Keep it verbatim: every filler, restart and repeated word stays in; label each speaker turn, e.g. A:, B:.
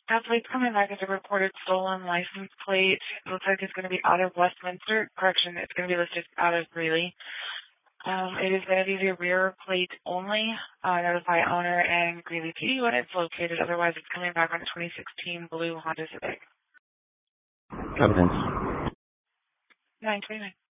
A: That plate's coming back as a reported stolen license plate. It looks like it's going to be out of Westminster. Correction, it's going to be listed out of Greeley. Um, it is going to be the rear plate only. Uh, notify owner and Greeley P D when it's located. Otherwise, it's coming back on a twenty sixteen blue Honda Civic.
B: Evidence.
A: nine twenty-nine.